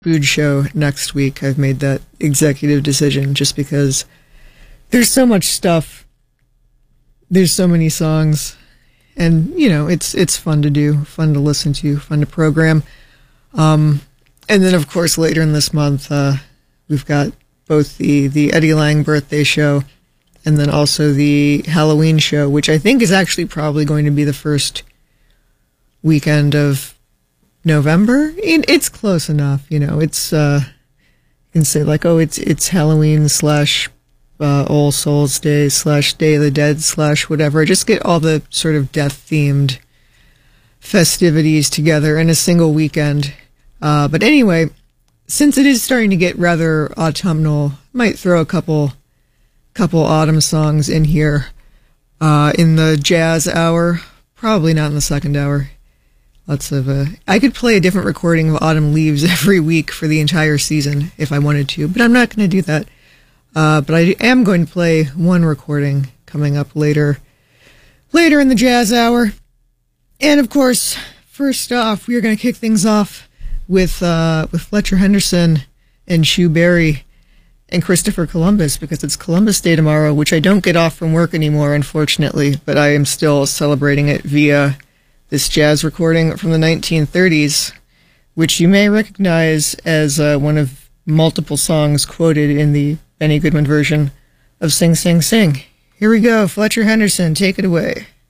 food show next week. I've made that executive decision just because there's so much stuff. There's so many songs. And, you know, it's fun to do, fun to listen to, fun to program. And then, of course, later in this month, we've got both the Eddie Lang birthday show and then also the Halloween show, which I think is actually probably going to be the first weekend of November. It's close enough, you know. It's you can say like, oh, it's Halloween / All Souls Day / Day of the Dead / whatever. Just get all the sort of death-themed festivities together in a single weekend. But anyway, since it is starting to get rather autumnal, might throw a couple autumn songs in here in the jazz hour. Probably not in the second hour. Lots of I could play a different recording of Autumn Leaves every week for the entire season if I wanted to, but I'm not going to do that. But I am going to play one recording coming up later in the jazz hour. And of course, first off, we are going to kick things off with Fletcher Henderson and Shu Berry and Christopher Columbus, because it's Columbus Day tomorrow, which I don't get off from work anymore, unfortunately, but I am still celebrating it via this jazz recording from the 1930s, which you may recognize as one of multiple songs quoted in the Benny Goodman version of Sing, Sing, Sing. Here we go, Fletcher Henderson, take it away.